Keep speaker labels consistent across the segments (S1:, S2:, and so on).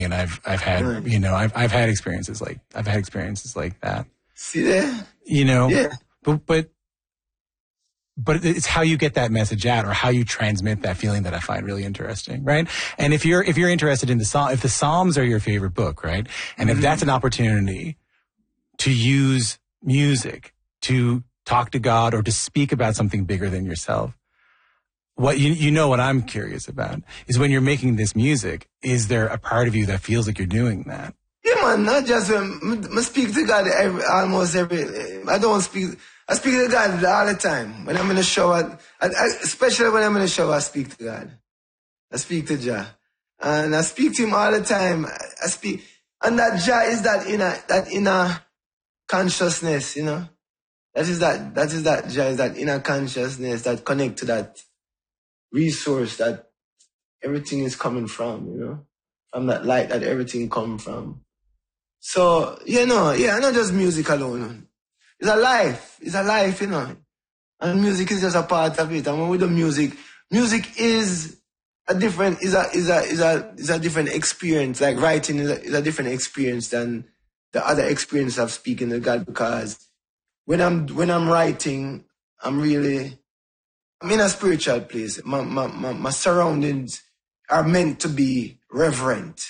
S1: and I've had, you know, I've had experiences like that.
S2: See there?
S1: You know,
S2: yeah.
S1: But it's how you get that message out, or how you transmit that feeling, that I find really interesting, right? And if you're interested in if the Psalms are your favorite book, right? And if that's an opportunity to use music to talk to God or to speak about something bigger than yourself, what you know what I'm curious about is, when you're making this music, is there a part of you that feels like you're doing that?
S2: Yeah, man, not just I speak to God almost every. I speak to God all the time. When I'm in the shower, especially when I'm in the shower, I speak to God. I speak to Jah, and I speak to Him all the time. I speak, and that Jah is that inner consciousness, you know. That is that Jah is that inner consciousness that connect to that resource that everything is coming from, you know, from that light that everything come from. So, not just music alone. It's a life, you know. And music is just a part of it. And when we do music is a different experience. Like writing is a different experience than the other experience of speaking to God, because when I'm writing, I'm in a spiritual place. My surroundings are meant to be reverent.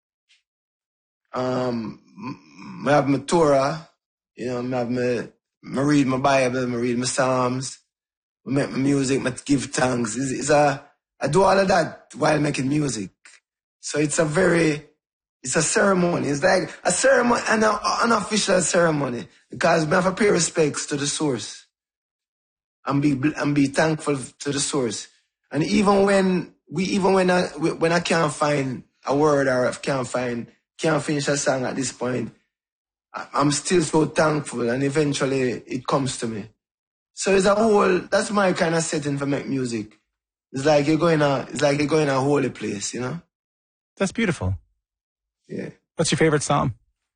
S2: I have my Torah, you know, I read my Bible, I read my Psalms, I make my music, I give thanks. I do all of that while making music. So it's a ceremony. It's like a ceremony, an unofficial ceremony, because I have to pay respects to the source and be thankful to the source. And even when I can't find a word, or I can't finish a song at this point, I'm still so thankful, and eventually it comes to me. So that's my kind of setting for make music. It's like you're going a holy place, you know?
S1: That's beautiful.
S2: Yeah.
S1: What's your favorite psalm?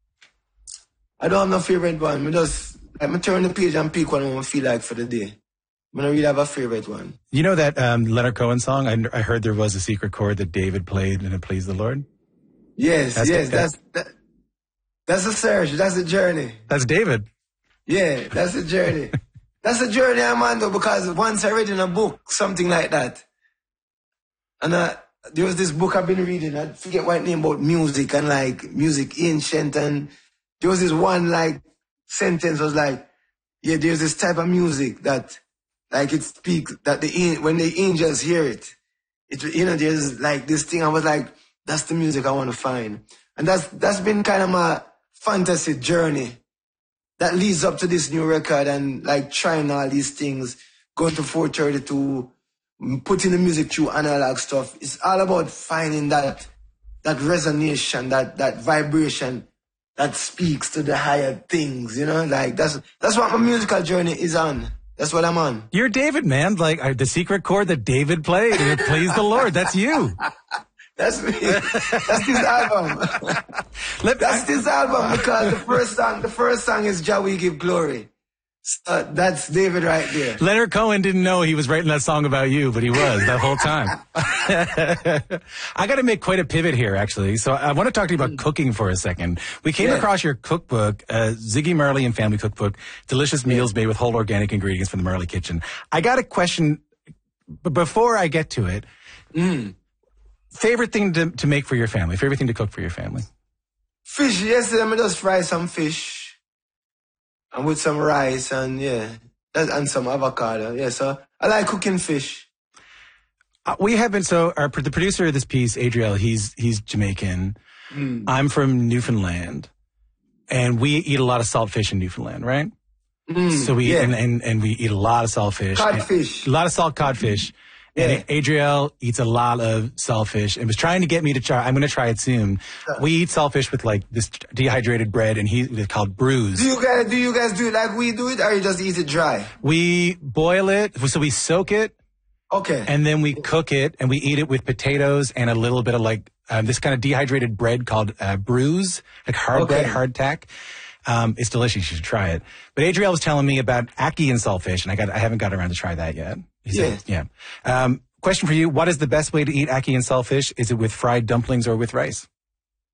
S2: I don't have no favorite one. I turn the page and pick one I feel like for the day. I don't really have a favorite one.
S1: You know that Leonard Cohen song? I heard there was a secret chord that David played and it pleased the Lord.
S2: Yes, that's a search. That's a journey.
S1: That's David.
S2: Yeah, that's a journey. That's a journey I'm on, though, because once I read in a book, something like that. And there was this book I've been reading, I forget what name, about music and like music ancient. And there was this one like sentence was like, yeah, there's this type of music that like it speaks, that when the angels hear it, there's like this thing. I was like, that's the music I want to find. And that's been kind of my fantasy journey that leads up to this new record, and like trying all these things, going to 432, putting the music through analog stuff. It's all about finding that resonation, that vibration that speaks to the higher things, you know? Like that's what my musical journey is on. That's what I'm on.
S1: You're David, man. Like the secret chord that David played, and it pleased the Lord. That's you.
S2: That's me. That's this album. That's this album, because the first song is Jah We Give Glory. That's David right there.
S1: Leonard Cohen didn't know he was writing that song about you, but he was that whole time. I got to make quite a pivot here, actually. So I want to talk to you about cooking for a second. We came across your cookbook, Ziggy Marley and Family Cookbook, delicious meals made with whole organic ingredients from the Marley Kitchen. I got a question, but before I get to it, favorite thing to make for your family, favorite thing to cook for your family?
S2: Fish. Yesterday I just fry some fish. And with some rice and and some avocado. Yeah, so I like cooking fish.
S1: The producer of this piece, Adriel, he's Jamaican. I'm from Newfoundland, and we eat a lot of salt fish in Newfoundland, right? So we and we eat a lot of saltfish.
S2: Codfish.
S1: A lot of salt codfish. And Adriel eats a lot of saltfish and was trying to get me to try. I'm going to try it soon. We eat saltfish with like this dehydrated bread, and it's called bruise.
S2: Do you guys do it like we do it, or you just eat it dry?
S1: We boil it, so we soak it.
S2: Okay.
S1: And then we cook it, and we eat it with potatoes and a little bit of like this kind of dehydrated bread called bruise, like bread, hardtack. It's delicious. You should try it. But Adriel was telling me about ackee and saltfish, and I haven't got around to try that yet. Question for you. What is the best way to eat ackee and saltfish? Is it with fried dumplings or with rice?